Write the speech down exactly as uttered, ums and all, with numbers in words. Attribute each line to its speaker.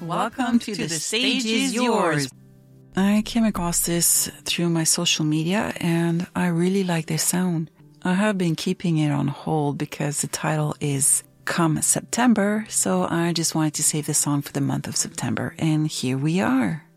Speaker 1: Welcome to The Stage is Yours. I came across this through my social media and I really like this sound. I have been keeping it on hold because the title is Come September, so I just wanted to save the song for the month of September, and here we are.